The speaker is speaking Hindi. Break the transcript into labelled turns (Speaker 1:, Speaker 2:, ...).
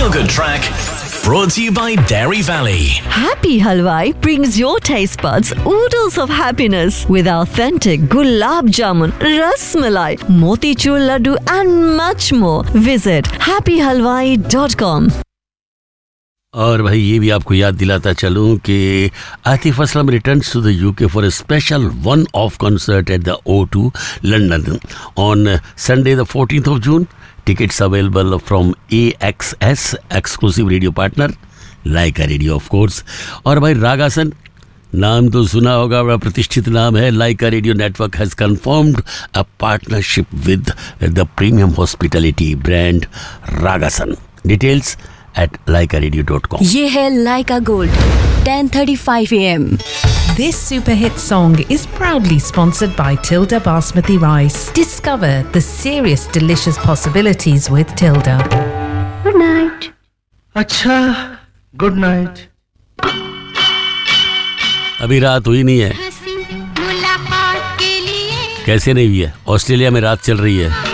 Speaker 1: feel-good track brought to you by Dairy Valley.
Speaker 2: Happy Halwai brings your taste buds oodles of happiness with authentic gulab jamun, ras malai, motichur laddu and much more. Visit happyhalwai.com.
Speaker 3: और भाई ये भी आपको याद दिलाता चलूं कि Atif Aslam returns to the UK for a special one of concert at the O2 London on Sunday the 14th of June. Tickets available from AXS, exclusive radio partner, Laika Radio of course. और भाई रागासन नाम तो सुना होगा, बड़ा प्रतिष्ठित नाम है. लाइका radio network has confirmed a partnership with the premium hospitality brand रागासन. Details at laikaradio.com.
Speaker 2: ये है लाइका gold 10:35 AM.
Speaker 4: This super hit song is proudly sponsored by Tilda Basmati Rice. Discover the serious delicious possibilities with Tilda.
Speaker 2: Good night.
Speaker 5: अच्छा, गुड नाइट.
Speaker 3: अभी रात हुई नहीं है. कैसे नहीं हुई है? ऑस्ट्रेलिया में रात चल रही है.